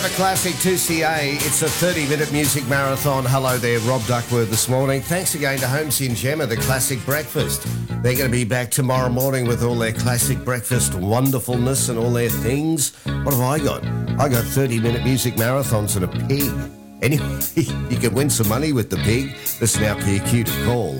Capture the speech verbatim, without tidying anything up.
A classic two C A, it's a thirty-minute music marathon. Hello there, Rob Duckworth this morning. Thanks again to Holmes and Gemma, the Classic Breakfast. They're going to be back tomorrow morning with all their classic breakfast wonderfulness and all their things. What have I got? I got thirty-minute music marathons and a pig. Anyway, you can win some money with the pig. Listen out for your cue to call.